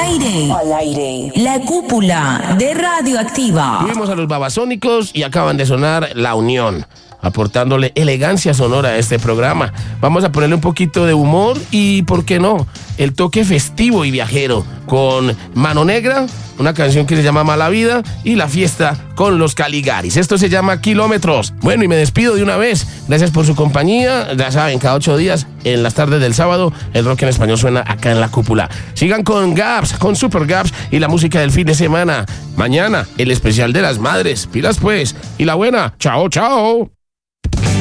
Al aire. La cúpula de Radioactiva. Tuvimos a los Babasónicos y acaban de sonar La Unión, aportándole elegancia sonora a este programa. Vamos a ponerle un poquito de humor y, ¿por qué no?, el toque festivo y viajero con Mano Negra, una canción que se llama Mala Vida, y La Fiesta con los Caligaris. Esto se llama Kilómetros. Bueno, y me despido de una vez. Gracias por su compañía. Ya saben, cada 8 días, en las tardes del sábado, el rock en español suena acá en La Cúpula. Sigan con Gaps, con Super Gaps y la música del fin de semana. Mañana, el especial de las madres. Pilas pues. Y la buena. Chao, chao.